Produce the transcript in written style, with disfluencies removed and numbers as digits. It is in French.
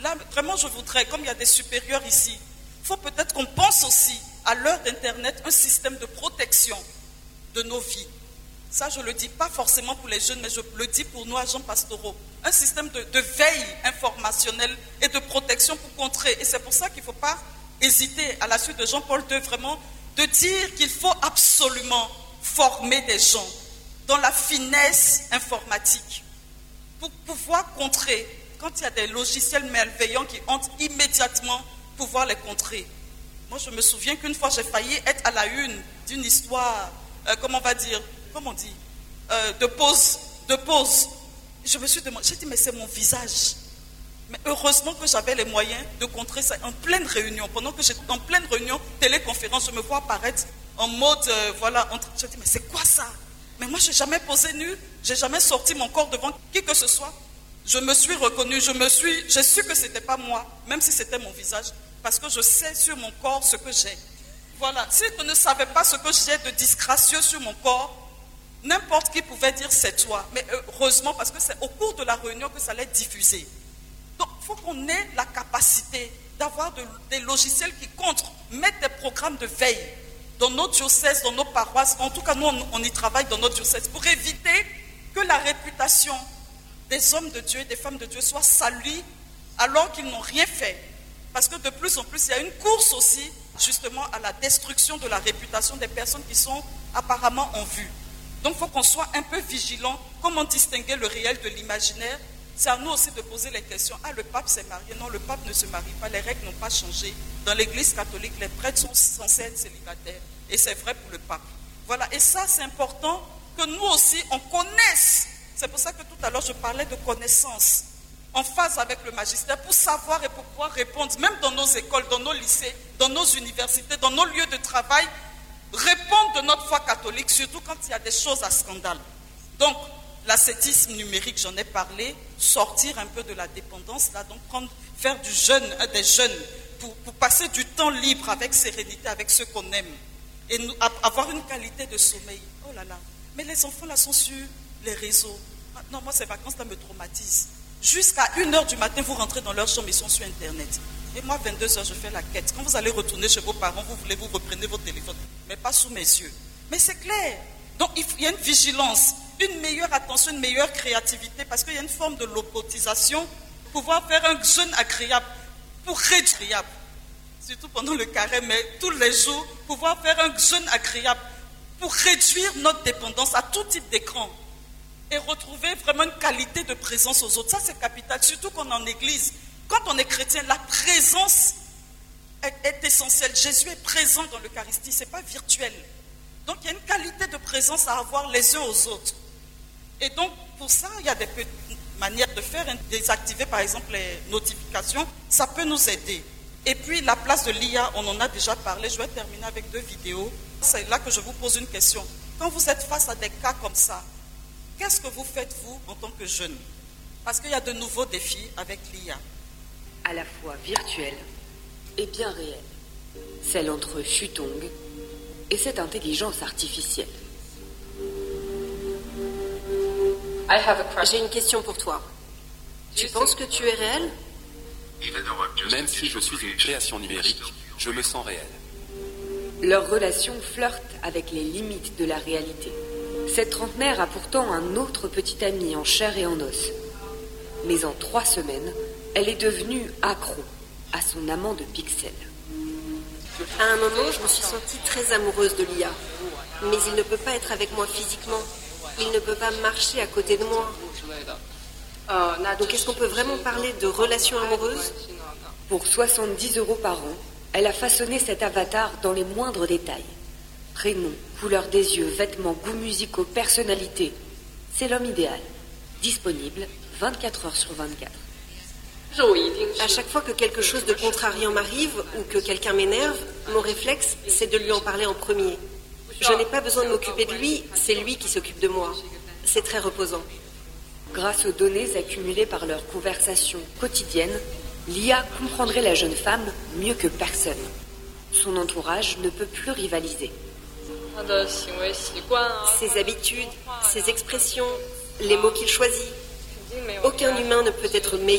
là, vraiment, je voudrais, comme il y a des supérieurs ici, il faut peut-être qu'on pense aussi, à l'heure d'Internet, un système de protection de nos vies. Ça, je ne le dis pas forcément pour les jeunes, mais je le dis pour nous, agents pastoraux. Un système de veille informationnelle et de protection pour contrer. Et c'est pour ça qu'il ne faut pas hésiter, à la suite de Jean-Paul II, vraiment, de dire qu'il faut absolument former des gens dans la finesse informatique pour pouvoir contrer. Quand il y a des logiciels malveillants qui entrent immédiatement, pouvoir les contrer. Moi, je me souviens qu'une fois, j'ai failli être à la une d'une histoire, comment on dit, de pause. Je me suis demandé, j'ai dit, mais c'est mon visage. Mais heureusement que j'avais les moyens de contrer ça en pleine réunion. Pendant que j'étais en pleine réunion, téléconférence, je me vois apparaître en mode, je dis, mais c'est quoi ça? Mais moi, je n'ai jamais posé nu, je n'ai jamais sorti mon corps devant qui que ce soit. Je me suis reconnue, j'ai su que ce n'était pas moi, même si c'était mon visage, parce que je sais sur mon corps ce que j'ai. Voilà, si je ne savais pas ce que j'ai de disgracieux sur mon corps, n'importe qui pouvait dire c'est toi. Mais heureusement, parce que c'est au cours de la réunion que ça allait diffuser. Donc, il faut qu'on ait la capacité d'avoir des logiciels qui mettent des programmes de veille dans nos diocèses, dans nos paroisses. En tout cas, nous, on y travaille dans nos diocèses pour éviter que la réputation des hommes de Dieu et des femmes de Dieu soit salie alors qu'ils n'ont rien fait. Parce que de plus en plus, il y a une course aussi, justement, à la destruction de la réputation des personnes qui sont apparemment en vue. Donc, il faut qu'on soit un peu vigilant. Comment distinguer le réel de l'imaginaire? C'est à nous aussi de poser les questions. Ah, le pape s'est marié. Non, le pape ne se marie pas. Les règles n'ont pas changé. Dans l'église catholique, les prêtres sont censés être célibataires. Et c'est vrai pour le pape. Voilà. Et ça, c'est important que nous aussi, on connaisse. C'est pour ça que tout à l'heure, je parlais de connaissance. En phase avec le magistère, pour savoir et pour pouvoir répondre, même dans nos écoles, dans nos lycées, dans nos universités, dans nos lieux de travail, répondre de notre foi catholique, surtout quand il y a des choses à scandale. Donc, l'ascétisme numérique, j'en ai parlé, sortir un peu de la dépendance, là, donc faire des jeûnes, pour passer du temps libre avec sérénité, avec ceux qu'on aime, et avoir une qualité de sommeil. Oh là là, mais les enfants là sont sur les réseaux. Non, moi ces vacances là me traumatisent. Jusqu'à 1h du matin, vous rentrez dans leur chambre, ils sont sur Internet. Et moi, 22h, je fais la quête. Quand vous allez retourner chez vos parents, vous reprenez votre téléphone, mais pas sous mes yeux. Mais c'est clair. Donc, il y a une vigilance, une meilleure attention, une meilleure créativité, parce qu'il y a une forme de lobotisation, pouvoir faire un jeûne agréable, pour réduire, surtout pendant le carême, mais tous les jours, pouvoir faire un jeûne agréable, pour réduire notre dépendance à tout type d'écran. Et retrouver vraiment une qualité de présence aux autres. Ça, c'est capital, surtout qu'on est en église. Quand on est chrétien, la présence est essentielle. Jésus est présent dans l'Eucharistie, ce n'est pas virtuel. Donc, il y a une qualité de présence à avoir les uns aux autres. Et donc, pour ça, il y a des petites manières de faire. Désactiver, par exemple, les notifications, ça peut nous aider. Et puis, la place de l'IA, on en a déjà parlé. Je vais terminer avec 2 vidéos. C'est là que je vous pose une question. Quand vous êtes face à des cas comme ça, qu'est-ce que vous faites, vous, en tant que jeune? Parce qu'il y a de nouveaux défis avec l'IA. À la fois virtuelle et bien réelle. Celle entre Shutong et cette intelligence artificielle. J'ai une question pour toi. Tu penses que tu es réel? Même si je suis une création numérique, je me sens réel. Leur relation flirte avec les limites de la réalité. Cette trentenaire a pourtant un autre petit ami en chair et en os. Mais en 3 semaines, elle est devenue accro à son amant de pixels. À un moment, je me suis sentie très amoureuse de l'IA. Mais il ne peut pas être avec moi physiquement. Il ne peut pas marcher à côté de moi. Donc est-ce qu'on peut vraiment parler de relation amoureuse? Pour 70 € par an, elle a façonné cet avatar dans les moindres détails. Prénom, couleur des yeux, vêtements, goûts musicaux, personnalité. C'est l'homme idéal. Disponible 24 heures sur 24. À chaque fois que quelque chose de contrariant m'arrive ou que quelqu'un m'énerve, mon réflexe, c'est de lui en parler en premier. Je n'ai pas besoin de m'occuper de lui, c'est lui qui s'occupe de moi. C'est très reposant. Grâce aux données accumulées par leur conversation quotidienne, l'IA comprendrait la jeune femme mieux que personne. Son entourage ne peut plus rivaliser. Ses habitudes, ses expressions, les mots qu'il choisit. Aucun humain ne peut être